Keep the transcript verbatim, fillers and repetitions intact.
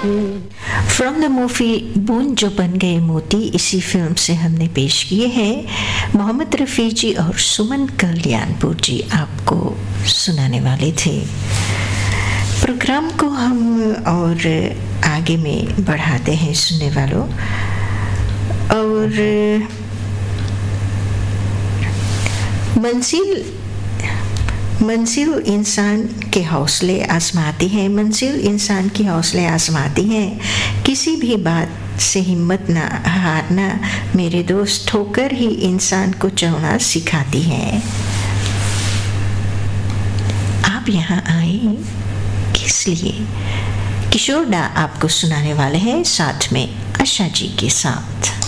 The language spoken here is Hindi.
फ्रॉम द मूवी बूंद जो बन गए मोती, इसी फिल्म से हमने पेश किए हैं। मोहम्मद रफ़ी जी और सुमन कल्याणपुर जी आपको सुनाने वाले थे। प्रोग्राम को हम और आगे में बढ़ाते हैं सुनने वालों, और मंजिल मंजिल इंसान के हौसले आजमाती है, मंजिल इंसान की हौसले आजमाती हैं। किसी भी बात से हिम्मत ना हारना मेरे दोस्त, ठोकर ही इंसान को चढ़ना सिखाती है। आप यहाँ आए किस लिए? किशोर दा आपको सुनाने वाले हैं, साथ में आशा जी के साथ।